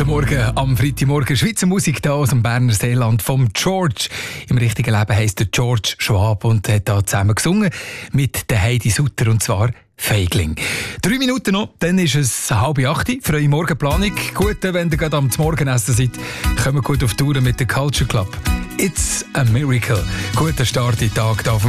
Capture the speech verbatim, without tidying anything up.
Guten Morgen am Freitagmorgen. Schweizer Musik hier aus dem Berner Seeland vom George. Im richtigen Leben heisst der George Schwab und hat da zusammen gesungen mit der Heidi Sutter, und zwar Feigling. Drei Minuten noch, dann ist es halb acht. Freie Morgenplanung. Gut, wenn ihr gerade am Morgenessen seid, kommt gut auf Tour mit dem Culture Club. It's a miracle. Guter Start in den Tag hier auf dem